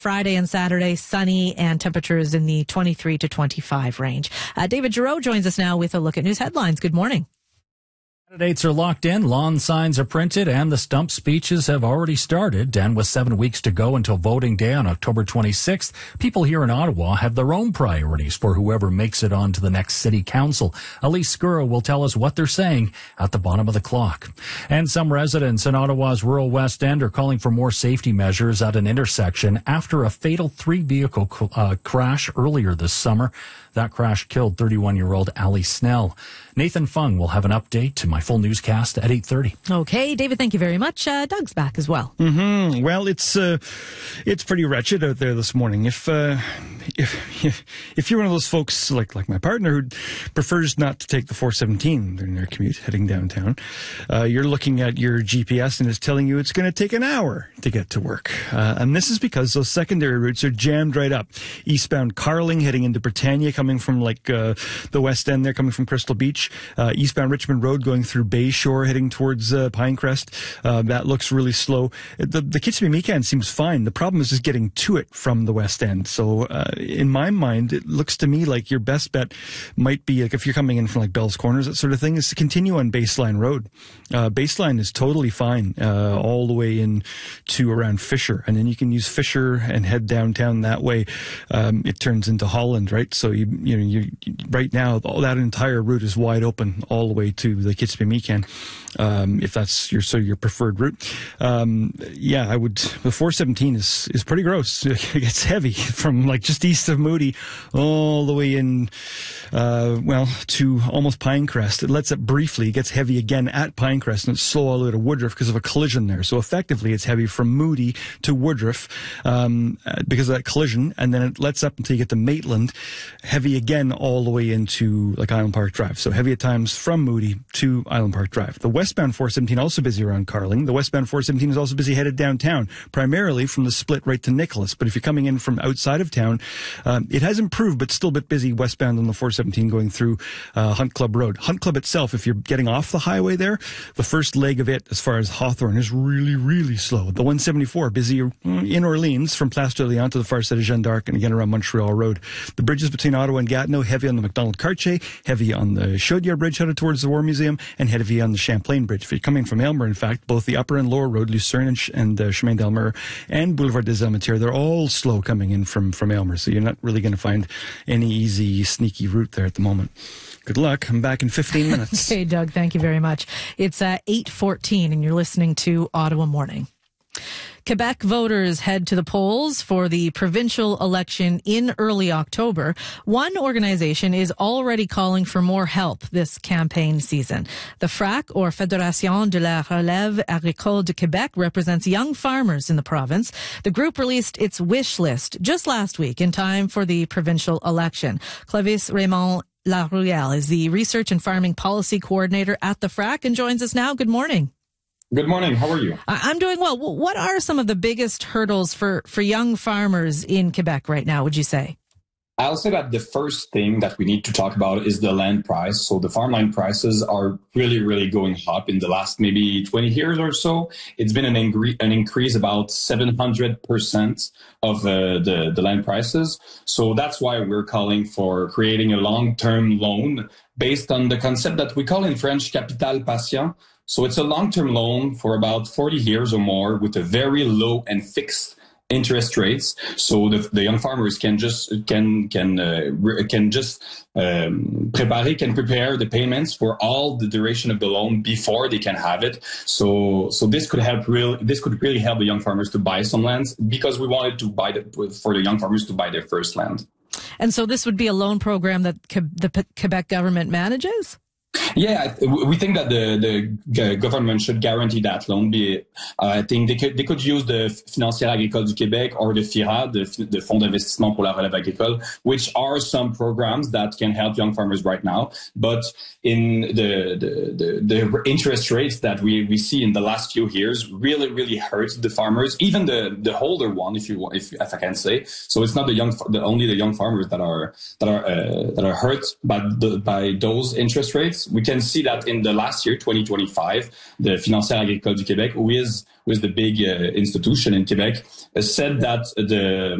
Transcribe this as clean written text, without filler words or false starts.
Friday and Saturday, sunny and temperatures in the 23 to 25 range. David Giroux joins us now with a look at news headlines. Good morning. Candidates are locked in, lawn signs are printed, and the stump speeches have already started. And with 7 weeks to go until voting day on October 26th, people here in Ottawa have their own priorities for whoever makes it on to the next city council. Elise Skura will tell us what they're saying at the bottom of the clock. And some residents in Ottawa's rural West End are calling for more safety measures at an intersection after a fatal 3-vehicle crash earlier this summer. That crash killed 31-year-old Ali Snell. Nathan Fung will have an update to my full newscast at 8:30. Okay, David, thank you very much. Doug's back as well. Well, it's pretty wretched out there this morning. If you're one of those folks like my partner who prefers not to take the 417 during their commute heading downtown, you're looking at your GPS and it's telling you it's going to take an hour to get to work. And this is because those secondary routes are jammed right up. Eastbound Carling heading into Britannia, coming from the West End there, coming from Crystal Beach. Eastbound Richmond Road going through Bayshore, heading towards Pinecrest. That looks really slow. The Kitzbühel-Mecan seems fine. The problem is just getting to it from the West End. So in my mind, it looks to me like your best bet might be, like if you're coming in from like Bell's Corners, that sort of thing, is to continue on Baseline Road. Baseline is totally fine all the way in to around Fisher, and then you can use Fisher and head downtown that way. It turns into Holland, right? So you right now all that entire route is wide open all the way to the Kitzbühel-Mecan, if that's your preferred route. I would. The 417 is pretty gross. It gets heavy from like just east of Moody all the way in, to almost Pinecrest. It lets up briefly. It gets heavy again at Pinecrest, and it's slow all the way to Woodruff because of a collision there. So effectively, it's heavy from Moody to Woodruff because of that collision, and then it lets up until you get to Maitland, heavy again all the way into like Island Park Drive. So heavy at times from Moody to Island Park Drive. The westbound 417 also busy around Carling. The westbound 417 is also busy headed downtown, primarily from the split right to Nicholas. But if you're coming in from outside of town, it has improved, but still a bit busy westbound on the 417 going through Hunt Club Road. Hunt Club itself, if you're getting off the highway there, the first leg of it, as far as Hawthorne, is really, really slow. The 174 busy in Orleans from Place de Leon to the far side of Jeanne d'Arc and again around Montreal Road. The bridges between Ottawa and Gatineau, heavy on the Macdonald-Cartier, heavy on the Chaudière Bridge headed towards the War Museum, and heavy on the Champlain Bridge. If you're coming from Aylmer, in fact, both the upper and lower road, Lucerne and Chemin d'Aylmer and Boulevard des Elmetières, they're all slow coming in from Aylmer, so you're not really going to find any easy, sneaky route there at the moment. Good luck. I'm back in 15 minutes. Okay, Doug, thank you very much. It's 8:14 and you're listening to Ottawa Morning. Quebec voters head to the polls for the provincial election in early October. One organization is already calling for more help this campaign season. The FRAC, or Fédération de la Relève Agricole de Québec, represents young farmers in the province. The group released its wish list just last week in time for the provincial election. Clovis Raymond Laruelle is the Research and Farming Policy Coordinator at the FRAC and joins us now. Good morning. Good morning. How are you? I'm doing well. What are some of the biggest hurdles for young farmers in Quebec right now, would you say? I'll say that the first thing that we need to talk about is the land price. So the farmland prices are really, really going up in the last maybe 20 years or so. It's been an increase about 700% of the land prices. So that's why we're calling for creating a long-term loan based on the concept that we call in French capital patient. So it's a long-term loan for about 40 years or more with a very low and fixed interest rates. So the young farmers can prepare the payments for all the duration of the loan before they can have it. So this could really help the young farmers to buy some lands, because we wanted to for the young farmers to buy their first land. And so this would be a loan program that the Quebec government manages? Yeah, we think that the government should guarantee that loan. I think they could use the Financière Agricole du Québec or the FIRA, the Fonds d'investissement pour la relève agricole, which are some programs that can help young farmers right now. But in the interest rates that we see in the last few years really hurt the farmers, even the older one, if I can say. So it's not only the young farmers that are hurt by those interest rates. rates. We can see that in the last year, 2025, the Financière Agricole du Québec, who is the big institution in Quebec, said that